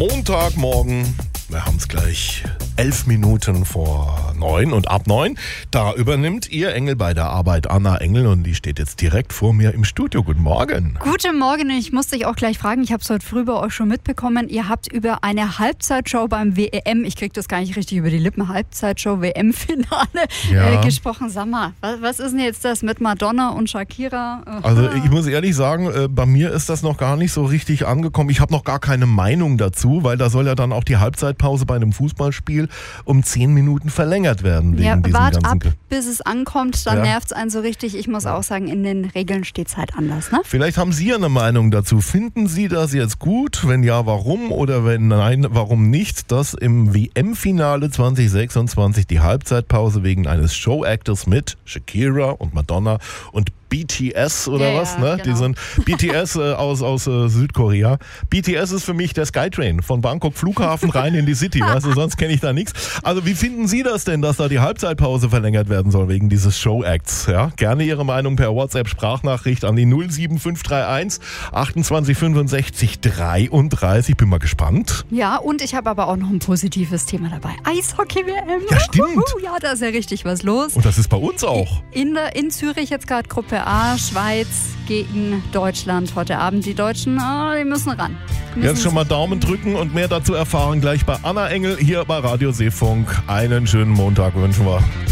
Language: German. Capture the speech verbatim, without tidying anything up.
Montagmorgen, wir haben es gleich elf Minuten vor neun und ab neun, da übernimmt ihr Engel bei der Arbeit Anna Engel und die steht jetzt direkt vor mir im Studio. Guten Morgen. Guten Morgen, ich muss dich auch gleich fragen, ich habe es heute früh bei euch schon mitbekommen, ihr habt über eine Halbzeitshow beim W M, ich kriege das gar nicht richtig über die Lippen, Halbzeitshow W M-Finale Ja. äh, gesprochen. Sag mal, was, was ist denn jetzt das mit Madonna und Shakira? Aha. Also ich muss ehrlich sagen, äh, bei mir ist das noch gar nicht so richtig angekommen. Ich habe noch gar keine Meinung dazu, weil da soll ja dann auch die Halbzeitpause bei einem Fußballspiel um zehn Minuten verlängert werden. Wegen Ja, diesem wart ganzen ab, Ge- bis es ankommt, dann Ja. nervt es einen so richtig. Ich muss auch sagen, in den Regeln steht es halt anders, ne? Vielleicht haben Sie ja eine Meinung dazu. Finden Sie das jetzt gut? Wenn ja, warum? Oder wenn nein, warum nicht? Dass im W M-Finale zwanzig sechsundzwanzig die Halbzeitpause wegen eines Show-Actors mit Shakira und Madonna und B T S oder Ja, was, ja, ne? genau. Die sind B T S äh, aus, aus äh, Südkorea. B T S ist für mich der Skytrain von Bangkok Flughafen rein in die City, weißt du, sonst kenne ich da nichts. Also wie finden Sie das denn, dass da die Halbzeitpause verlängert werden soll wegen dieses Show-Acts? Ja? Gerne Ihre Meinung per WhatsApp-Sprachnachricht an die null sieben fünf drei eins achtundzwanzig fünfundsechzig dreiunddreißig. Bin mal gespannt. Ja, und ich habe aber auch noch ein positives Thema dabei. Eishockey-W M. Ja, stimmt. Uhu, ja, da ist ja richtig was los. Und das ist bei uns auch. In, der, in Zürich jetzt gerade Gruppe A, Schweiz gegen Deutschland heute Abend. Die Deutschen, ah, die müssen ran. Die müssen Jetzt schon mal Daumen drücken und mehr dazu erfahren gleich bei Anna Engel hier bei Radio Seefunk. Einen schönen Montag wünschen wir.